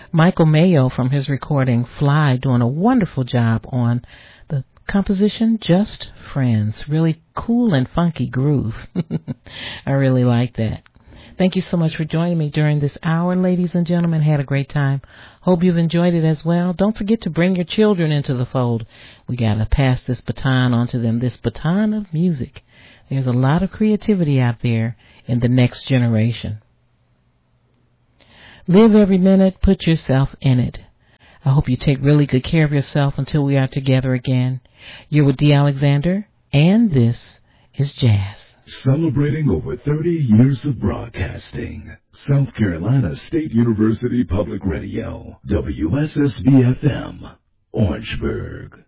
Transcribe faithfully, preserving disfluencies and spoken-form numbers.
Michael Mayo from his recording Fly doing a wonderful job on the composition Just Friends. Really cool and funky groove. I really like that. Thank you so much for joining me during this hour, ladies and gentlemen. Had a great time. Hope you've enjoyed it as well. Don't forget to bring your children into the fold. We got to pass this baton on to them, this baton of music. There's a lot of creativity out there in the next generation. Live every minute. Put yourself in it. I hope you take really good care of yourself until we are together again. You're with Dee Alexander, and this is Jazz. Celebrating over thirty years of broadcasting. South Carolina State University Public Radio, W S S B F M, Orangeburg.